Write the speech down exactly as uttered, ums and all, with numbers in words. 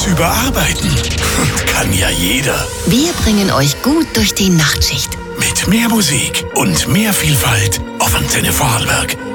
überarbeiten. Kann ja jeder. Wir bringen euch gut durch die Nachtschicht. Mit mehr Musik und mehr Vielfalt auf Antenne Vorarlberg.